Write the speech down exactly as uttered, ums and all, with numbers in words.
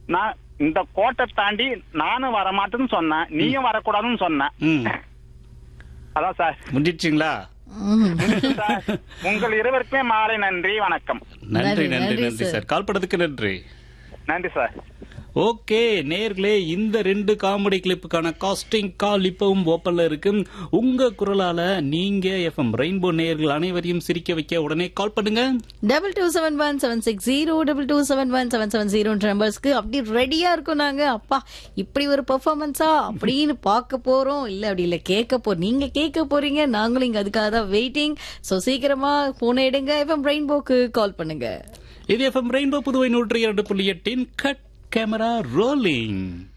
நான் இந்த கோட்டை தாண்டி நானும் வரமாட்டேன்னு சொன்னேன், நீயும் வரக்கூடாதுன்னு சொன்னேன். ம் அதான் சார். முடிச்சிங்களா? சார், உங்கள் இருவருக்குமே மாலை நன்றி, வணக்கம். நன்றி நன்றி நன்றி சார். கால் பண்ணதுக்கு நன்றி. நன்றி சார். ஓகே நேர்களே, இந்த ரெண்டு காமெடி கிளிப்புக்கான காஸ்டிங் கால் இப்பவும் ஓப்பன்ல இருக்கு. உங்க குரலால நீங்க எஃப்எம் ரெயின்போ நேயர்கள் அனைவரையும் சிரிக்க வைக்க உடனே கால் பண்ணுங்க. Double two seven one seven six zero double two seven one seven seven zero நம்பர்ஸ்க்கு அப்படி ரெடியா இருக்கும். நாங்க அப்பா இப்படி ஒரு பெர்ஃபார்மன்ஸா அப்படின்னு பார்க்க போறோம். இல்ல அப்படி இல்ல கேட்க போ நீங்க கேட்க போறீங்க, நாங்களும் இங்க அதுக்காக தான் வெயிட்டிங். சோ சீக்கிரமா போன் எடுங்க, எஃப்எம் ரெயின்போக்கு கால் பண்ணுங்க. இது எஃப்எம் ரெயின்போ புதுவை நூற்றி இரண்டு புள்ளி எட்டின் கட் கேமரா ரோலிங்.